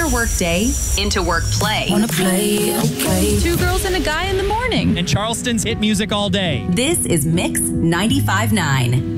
your work day into work play. Wanna play, okay. Two girls and a guy in the morning. And Charleston's hit music all day. This is Mix 95.9.